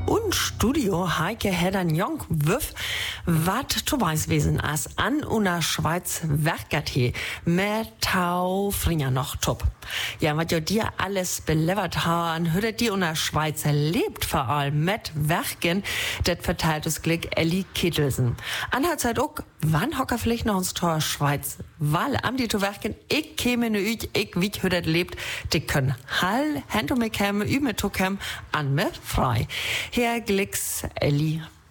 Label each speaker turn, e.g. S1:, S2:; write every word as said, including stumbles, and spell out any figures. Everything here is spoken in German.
S1: Und Studio Heike Hedern Jong Wüff, wat Tobiaswesen as an una Schweiz werkert he, mehr Tau Fringer noch top. Ja, wat jo dir alles belevert haben, hört dir una Schweiz lebt vor allem mit Werken, det verteilt das Glück Elli Kittelsen. Anhaltzeit auch, wann hocker vielleicht noch ins Tor Schweiz, weil am die to Werken, ich käme ne üch, ich wie hört lebt, die können Hall, Hand um mich käme, ü mit to käm, an mir frei. Herr Glicks, Elli.